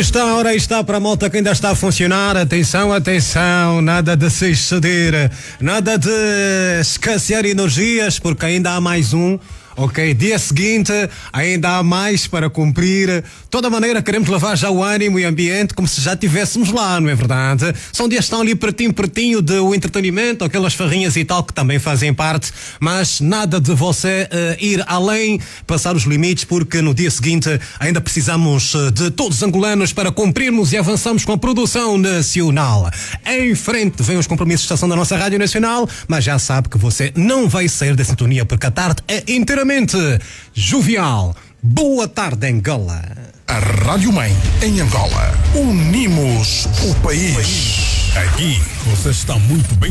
Ora está para a malta que ainda está a funcionar. Atenção, atenção, nada de se exceder, nada de escassear energias, porque ainda há mais um. Ok, dia seguinte ainda há mais para cumprir. De toda maneira queremos levar já o ânimo e ambiente como se já estivéssemos lá, não é verdade? São dias que estão ali pertinho do entretenimento, aquelas farrinhas e tal que também fazem parte, mas nada de você ir além, passar os limites, porque no dia seguinte ainda precisamos de todos os angolanos para cumprirmos e avançamos com a produção nacional. Em frente vem os compromissos de estação da nossa Rádio Nacional, mas já sabe que você não vai sair da sintonia, porque a tarde é inteiramente jovial. Boa tarde, Angola. A Rádio Mãe em Angola. Unimos o país. Aqui você está muito bem